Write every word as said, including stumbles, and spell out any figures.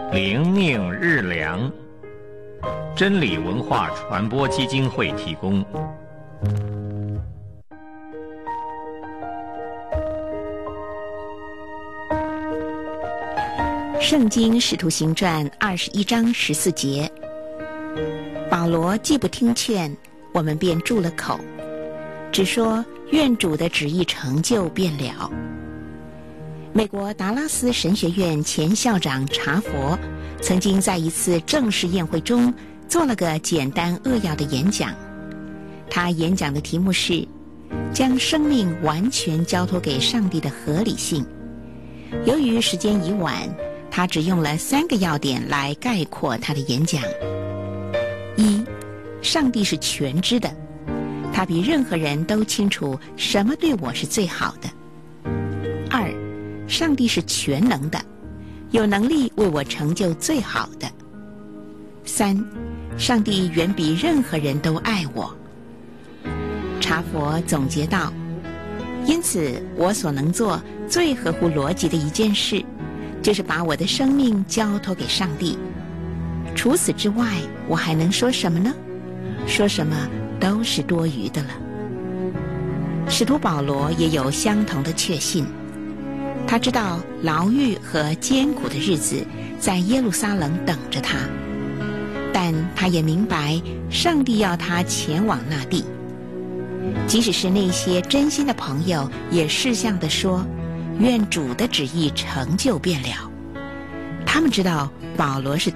灵命日粮，真理文化传播基金会提供。 圣经使徒行传二十一章十四节，保罗既不听劝，我们便住了口，只说愿主的旨意成就便了。美国达拉斯神学院前校长查佛曾经在一次正式宴会中做了个简单扼要的演讲。他演讲的题目是将生命完全交托给上帝的合理性。由于时间已晚，他只用了三个要点来概括他的演讲。一，上帝是全知的，他比任何人都清楚什么对我是最好的。二，上帝是全能的，有能力为我成就最好的。三，上帝远比任何人都爱我。查佛总结道，因此我所能做最合乎逻辑的一件事，就是把我的生命交托给上帝。除此之外，我还能说什么呢？说什么都是多余的了。使徒保罗也有相同的确信，他知道牢狱和艰苦的日子在耶路撒冷等着他，但他也明白上帝要他前往那地。即使是那些真心的朋友也识相地说，愿主的旨意成就便了。他们知道保罗是